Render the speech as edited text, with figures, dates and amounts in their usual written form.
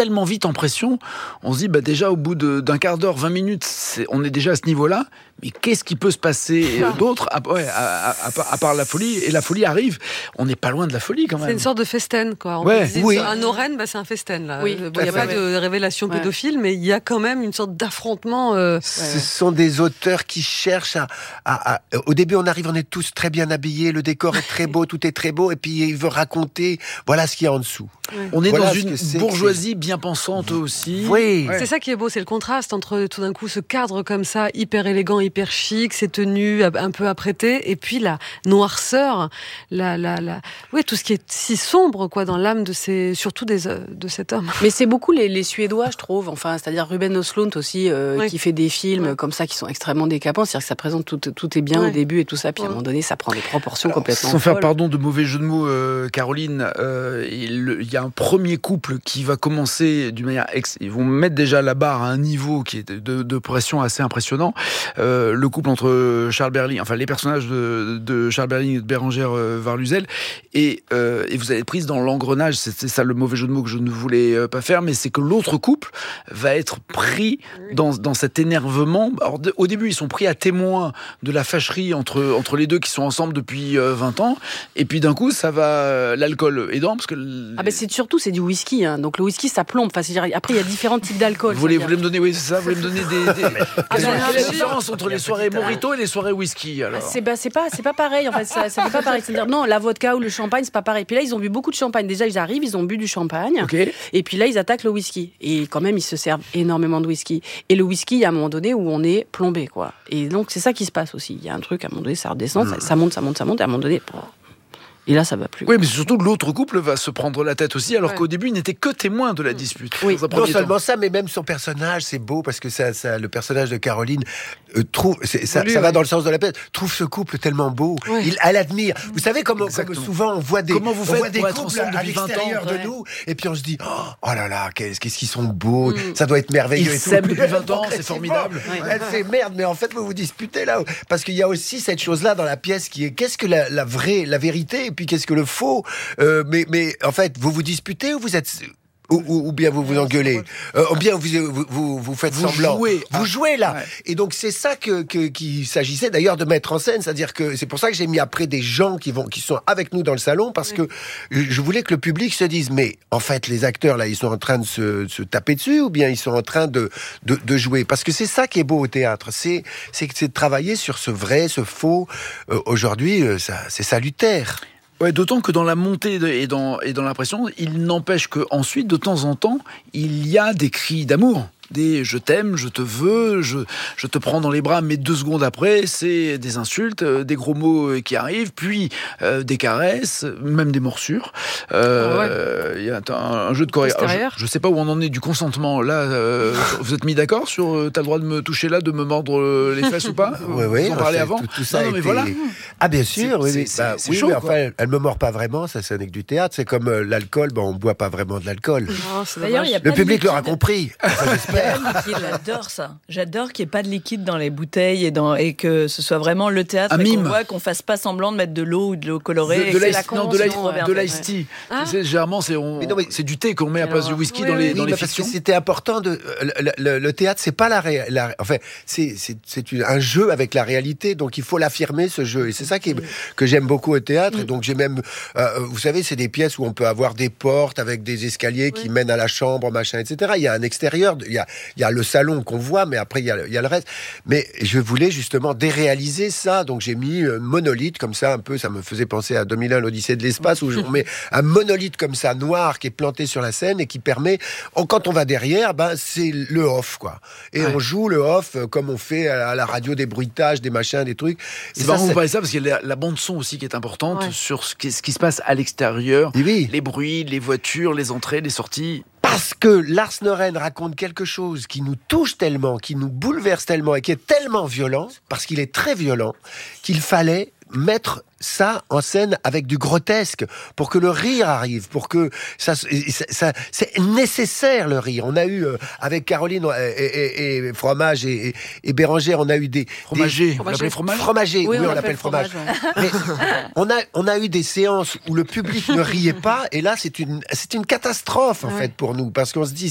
tellement vite en pression, on se dit déjà au bout d'un quart d'heure, 20 minutes, on est déjà à ce niveau-là. Mais qu'est-ce qui peut se passer d'autre à part la folie? Et la folie arrive. On n'est pas loin de la folie quand même. C'est une sorte de festen, quoi. Un oren, c'est un festen. Là. Il n'y a pas de révélation pédophile, mais il y a quand même une sorte d'affrontement. Ce sont des auteurs qui cherchent au début, on est tous très bien habillés, le décor est très beau, tout est très beau, et puis il veut raconter, voilà ce qu'il y a en dessous. On est dans une bourgeoisie bien pensante aussi. Oui. C'est ça qui est beau, c'est le contraste entre tout d'un coup ce cadre comme ça, hyper élégant, hyper chic, ces tenues un peu apprêtées, et puis la noirceur, tout ce qui est si sombre quoi dans l'âme surtout de cet homme. Mais c'est beaucoup les Suédois, je trouve. Enfin, c'est-à-dire Ruben Östlund aussi, qui fait des films comme ça qui sont extrêmement décapants. C'est-à-dire que ça présente tout est bien au début et tout ça, puis à un moment donné, ça prend des proportions complètement sans folles. faire pardon de mauvais jeu de mots, Caroline, il y a un premier couple qui va commencer d'une manière ils vont mettre déjà la barre à un niveau qui est de pression assez impressionnant. Le couple entre Charles Berling, enfin les personnages de Charles Berling et de Bérengère Varluzel, et vous allez être prise dans l'engrenage. C'est ça le mauvais jeu de mots que je ne voulais pas faire, mais c'est que l'autre couple va être pris dans cet énervement. Alors, au début, ils sont pris à témoin de la fâcherie entre les deux qui sont ensemble depuis 20 ans, et puis d'un coup, ça va l'alcool aidant, parce que c'est du whisky, hein. Donc le whisky ça plombe. Enfin, c'est-à-dire, après il y a différents types d'alcool. Vous voulez me donner, oui c'est ça, vous voulez me donner quelle est la différence entre les soirées Mojito et les soirées whisky alors? C'est pas pareil en fait, ça fait pas pareil. C'est-à-dire non, la vodka ou le champagne c'est pas pareil. Puis là ils ont bu beaucoup de champagne. Déjà ils arrivent, ils ont bu du champagne. Okay. Et puis là ils attaquent le whisky. Et quand même ils se servent énormément de whisky. Et le whisky il y a un moment donné où on est plombé quoi. Et donc c'est ça qui se passe aussi. Il y a un truc à un moment donné ça redescend, ça monte et à un moment donné. Et là, ça va plus. Oui, mais surtout l'autre couple va se prendre la tête aussi, alors qu'au début, il n'était que témoin de la dispute. Oui, non seulement ça, mais même son personnage, c'est beau, parce que le personnage de Caroline trouve, ça va dans le sens de la pièce, trouve ce couple tellement beau. Elle admire. Vous savez comme souvent on voit des couples à l'extérieur de nous, et puis on se dit, oh là là, qu'est-ce qu'ils sont beaux, ça doit être merveilleux. Ils s'aiment depuis 20 ans, c'est formidable. Elle fait merde, mais en fait, vous vous disputez là. Parce qu'il y a aussi cette chose-là dans la pièce qui est, qu'est-ce que la vérité, et puis qu'est-ce que le faux, mais en fait vous vous disputez ou vous êtes ou bien vous vous engueulez, ou bien vous faites semblant. Vous jouez là. Ouais. Et donc c'est ça qu'il s'agissait d'ailleurs de mettre en scène, c'est-à-dire que c'est pour ça que j'ai mis après des gens qui sont avec nous dans le salon, parce que je voulais que le public se dise, mais en fait les acteurs là ils sont en train de se taper dessus, ou bien ils sont en train de jouer, parce que c'est ça qui est beau au théâtre, c'est de travailler sur ce vrai, ce faux. Aujourd'hui c'est salutaire. Ouais, d'autant que dans la montée et dans l'impression, il n'empêche qu'ensuite, de temps en temps, il y a des cris d'amour. Des « je t'aime, je te veux, je te prends dans les bras », mais 2 secondes après, c'est des insultes, des gros mots qui arrivent, puis des caresses, même des morsures. Il y a un jeu de chorégraphie. Je ne sais pas où on en est du consentement. Là, vous êtes mis d'accord sur t'as le droit de me toucher là, de me mordre les fesses ou pas? Oui, vous en parlez avant. Tout ça mais voilà. Ah bien sûr, c'est chaud, mais enfin, elle me mord pas vraiment, ça n'est que du théâtre. C'est comme l'alcool, on boit pas vraiment de l'alcool. D'ailleurs, le public l'aura compris. J'adore ça. J'adore qu'il n'y ait pas de liquide dans les bouteilles et que ce soit vraiment le théâtre, et qu'on voit qu'on fasse pas semblant de mettre de l'eau ou de l'eau colorée. De l'ice tea. Généralement, c'est du thé qu'on met à place du whisky dans les fictions. C'était important le théâtre, c'est pas enfin, c'est un jeu avec la réalité, donc il faut l'affirmer, ce jeu. Et c'est ça que j'aime beaucoup au théâtre. Et donc j'ai même, vous savez, c'est des pièces où on peut avoir des portes avec des escaliers qui mènent à la chambre, machin, etc. Il y a un extérieur, il y a le salon qu'on voit, mais après il y a le reste. Mais je voulais justement déréaliser ça, donc j'ai mis un monolithe comme ça, un peu, ça me faisait penser à 2001, l'Odyssée de l'espace, où on met un monolithe comme ça, noir, qui est planté sur la scène et qui permet, quand on va derrière, c'est le off, quoi. Et on joue le off comme on fait à la radio, des bruitages, des machins, des trucs. C'est marrant vous parlez ça, parce qu'il y a la bande-son aussi qui est importante sur ce qui se passe à l'extérieur, les bruits, les voitures, les entrées, les sorties. Parce que Lars Noren raconte quelque chose qui nous touche tellement, qui nous bouleverse tellement et qui est tellement violent, parce qu'il est très violent, qu'il fallait mettre ça en scène avec du grotesque pour que le rire arrive, pour que ça c'est nécessaire, le rire. On a eu avec Caroline et Fromage et Bérengère, on a eu des Fromager, on l'appelle fromage. Fromager, oui, on l'appelle fromage. Mais on a eu des séances où le public ne riait pas, et là c'est une catastrophe en fait pour nous, parce qu'on se dit